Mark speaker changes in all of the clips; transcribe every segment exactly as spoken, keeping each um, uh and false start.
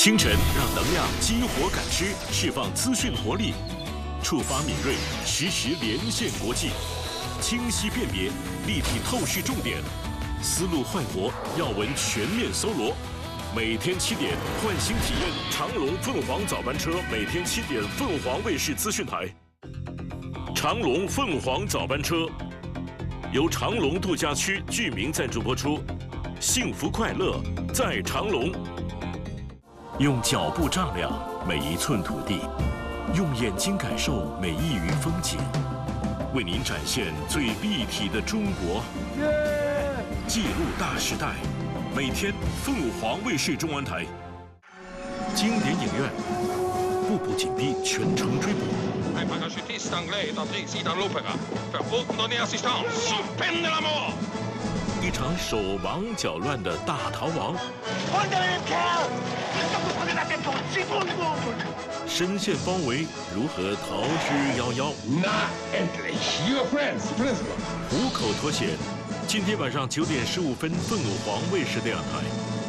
Speaker 1: 清晨让能量激活感知，释放资讯活力，触发敏锐，实时连线国际，清晰辨别，立体透视重点，思路焕活，要闻全面搜罗。每天七点，换新体验长龙凤凰早班车，每天七点，凤凰卫视资讯台。长龙凤凰早班车由长龙度假区居民赞助播出，幸福快乐在长龙。用脚步丈量每一寸土地，用眼睛感受每一隅风景，为您展现最立体的中国，记录大时代。每天凤凰卫视中文台。经典影院，步步紧逼，全程追捕。
Speaker 2: Un parachutiste anglais est entré ici dans l'opéra. Faire faute de donner assistance, sous peine de la mort.
Speaker 1: 一场手忙脚乱的大逃亡。深陷包围，如何逃之夭夭？
Speaker 2: Not endlich. Your friends, principal.
Speaker 1: 虎口脱险。今天晚上九点十五分，凤凰卫视两台。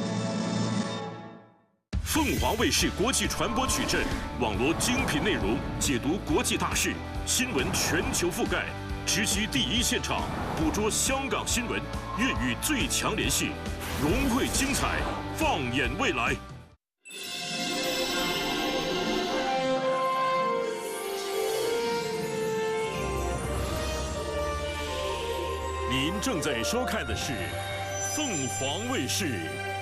Speaker 1: 凤凰卫视国际传播矩阵，网罗精品内容，解读国际大事，新闻全球覆盖，直击第一现场，捕捉香港新闻，粤语最强联系，融汇精彩，放眼未来。您正在收看的是凤凰卫视